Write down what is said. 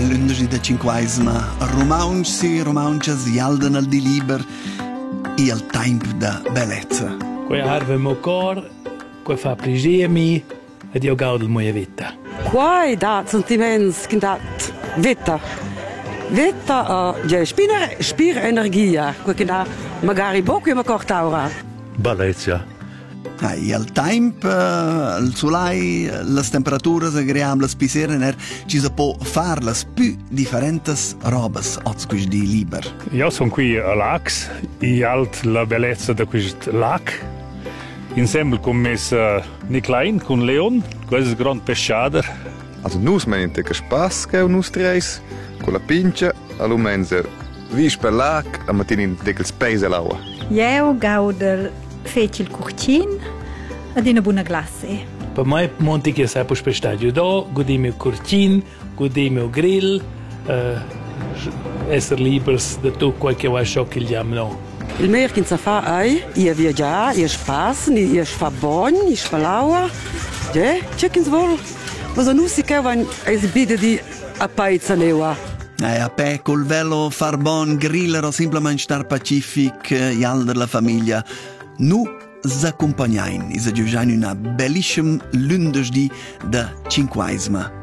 lunedì da cinquaisma, romaunches jalden al di liber e al temp da bellezza. Quei arve mo cor, quei fa pligé a mi ed io gaudel moja vita. Quai dat sentiments che dat vita. Vita je spira energia, quei che da magari poco ma cortaura. Bellezza. E al temp, il solai, le temperature agreabili piseren ci si può fare le più differenti robes oggi di liber. Io sono qui a Lax e alt la bellezza di questo lac. Insieme con mes Nicolain, con Leon, questo grande pesciader. Also nus mente che spaß che nus treis, con la pincia, all'umense vis per lac, a matinin decel space l'aua. Io gauder fece il curcin ed una buona glace. Per me monti che sai per stadio do, godimi il curcin, godimi il grill, essere libers da tutto quel che vuoi ciò che gli amo. Il mer che si fa è, io viaggiare, io spass, io fa bon, io fa l'aua. C'è che si vuole. Ma se non si chiamano esibite di a paese leua. A pe col velo far bon griller o simplement star pacific jal la famiglia. Nu s'accompagnain, is a giugiain una bellissima lunedì da cinquaisma.